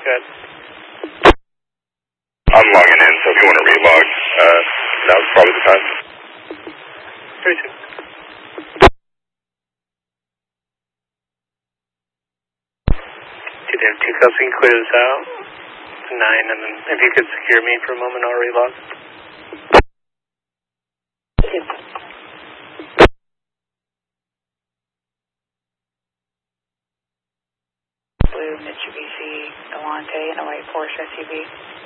Good. I'm logging in, so if you want to relog, now's probably the time. 32. You have 2 cups, you can clear this out. 9, and then if you could secure me for a moment, I'll relog. Blue Mitsubishi Elante and a white Porsche SUV.